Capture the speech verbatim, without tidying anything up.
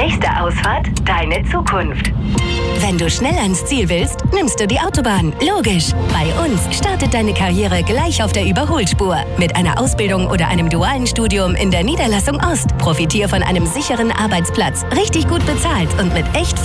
Nächste Ausfahrt, deine Zukunft. Wenn du schnell ans Ziel willst, nimmst du die Autobahn. Logisch. Bei uns startet deine Karriere gleich auf der Überholspur. Mit einer Ausbildung oder einem dualen Studium in der Niederlassung Ost. Profitier von einem sicheren Arbeitsplatz, richtig gut bezahlt und mit echt